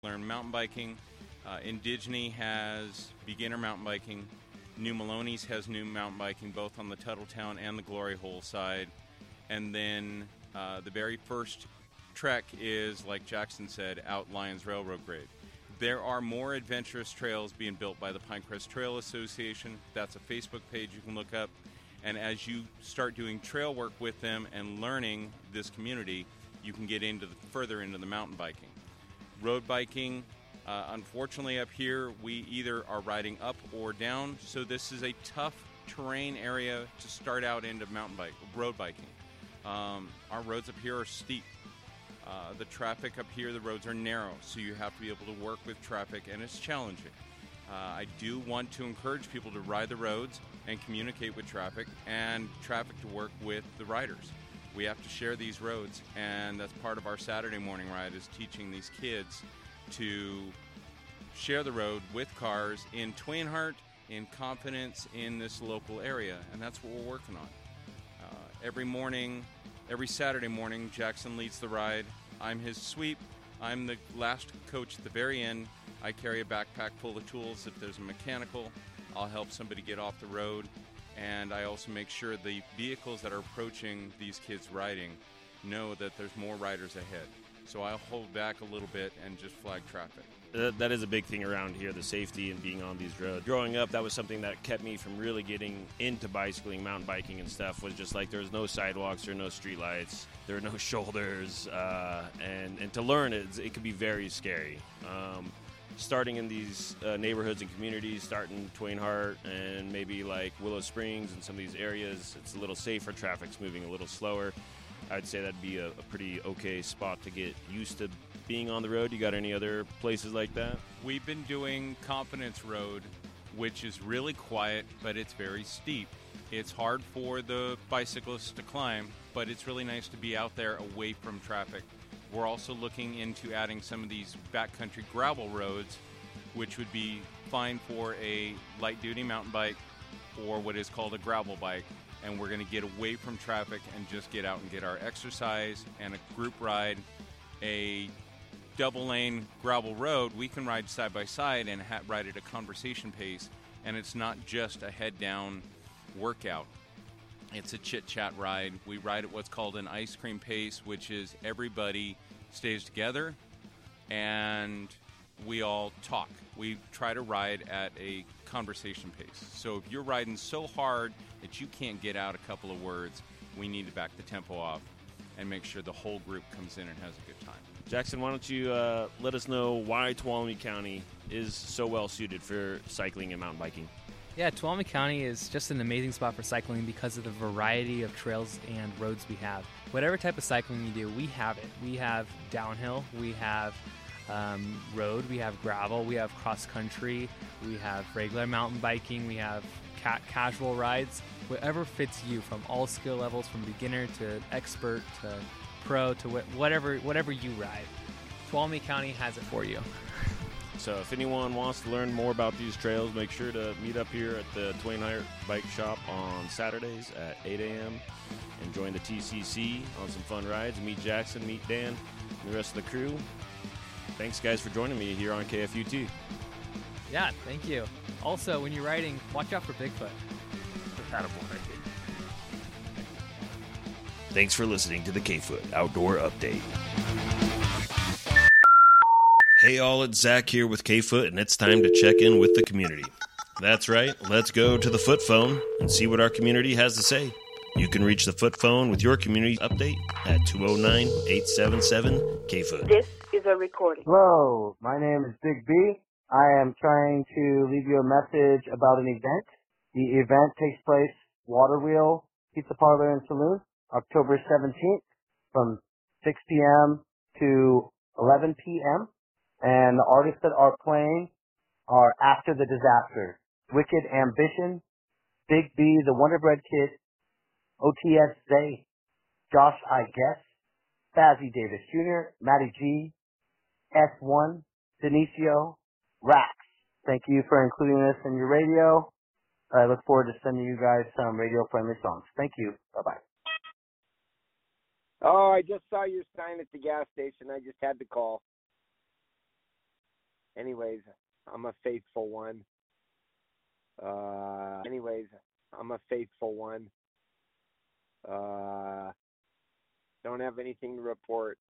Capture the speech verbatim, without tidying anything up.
learn mountain biking. Uh, Indigene has beginner mountain biking. New Maloney's has new mountain biking, both on the Tuttletown and the Glory Hole side. And then uh, the very first trek is, like Jackson said, out Lions Railroad Grade. There are more adventurous trails being built by the Pinecrest Trail Association. That's a Facebook page you can look up. And as you start doing trail work with them and learning this community, you can get into the, further into the mountain biking. Road biking, uh, unfortunately up here, we either are riding up or down, so this is a tough terrain area to start out into mountain bike, road biking. Um, our roads up here are steep. Uh, the traffic up here, the roads are narrow, so you have to be able to work with traffic, and it's challenging. Uh, I do want to encourage people to ride the roads and communicate with traffic, and traffic to work with the riders. We have to share these roads, and that's part of our Saturday morning ride, is teaching these kids to share the road with cars in Twain Harte, in confidence in this local area, and that's what we're working on. Uh, every morning, every Saturday morning, Jackson leads the ride. I'm his sweep. I'm the last coach at the very end. I carry a backpack full of tools. If there's a mechanical, I'll help somebody get off the road. And I also make sure the vehicles that are approaching these kids riding know that there's more riders ahead. So I'll hold back a little bit and just flag traffic. Uh, that is a big thing around here, the safety and being on these roads. Growing up, that was something that kept me from really getting into bicycling, mountain biking and stuff, was just like there was no sidewalks, there were no streetlights, there were no shoulders, uh, and, and to learn it, it could be very scary. Um, starting in these uh, neighborhoods and communities, starting Twain Harte and maybe like Willow Springs and some of these areas, it's a little safer, traffic's moving a little slower. I'd say that'd be a, a pretty okay spot to get used to being on the road. You got any other places like that? We've been doing Confidence Road, which is really quiet, but it's very steep. It's hard for the bicyclists to climb, but it's really nice to be out there away from traffic. We're also looking into adding some of these backcountry gravel roads, which would be fine for a light-duty mountain bike or what is called a gravel bike. And we're going to get away from traffic and just get out and get our exercise and a group ride. A double-lane gravel road, we can ride side by side and ha- ride at a conversation pace, and it's not just a head-down workout. It's a chit-chat ride. We ride at what's called an ice cream pace, which is everybody stays together and we all talk. We try to ride at a conversation pace. So if you're riding so hard that you can't get out a couple of words, we need to back the tempo off and make sure the whole group comes in and has a good time. Jackson, why don't you uh, let us know why Tuolumne County is so well suited for cycling and mountain biking? Yeah, Tuolumne County is just an amazing spot for cycling because of the variety of trails and roads we have. Whatever type of cycling you do, we have it. We have downhill, we have um, road, we have gravel, we have cross country, we have regular mountain biking, we have ca- casual rides. Whatever fits you, from all skill levels, from beginner to expert to pro to wh- whatever whatever you ride. Tuolumne County has it for you. So if anyone wants to learn more about these trails, make sure to meet up here at the Twain Harte Bike Shop on Saturdays at eight a.m. and join the T C C on some fun rides. Meet Jackson, meet Dan, and the rest of the crew. Thanks, guys, for joining me here on K F U T. Yeah, thank you. Also, when you're riding, watch out for Bigfoot. Attaboy. Thanks for listening to the K-Foot Outdoor Update. Hey all, it's Zach here with K-Foot, and it's time to check in with the community. That's right, let's go to the Foot Phone and see what our community has to say. You can reach the Foot Phone with your community update at two oh nine, eight seven seven, K-Foot. This is a recording. Hello, my name is Big B. I am trying to leave you a message about an event. The event takes place Water Wheel Pizza Parlor and Saloon, October seventeenth from six p.m. to eleven p.m. And the artists that are playing are After the Disaster, Wicked Ambition, Big B, The Wonder Bread Kid, O T S Zay, Josh I Guess, Fazzy Davis Junior, Matty G, S one, Denicio, Rax. Thank you for including this in your radio. I look forward to sending you guys some radio-friendly songs. Thank you. Bye-bye. Oh, I just saw your sign at the gas station. I just had to call. Anyways, I'm a faithful one. Uh, anyways, I'm a faithful one. Uh, don't have anything to report.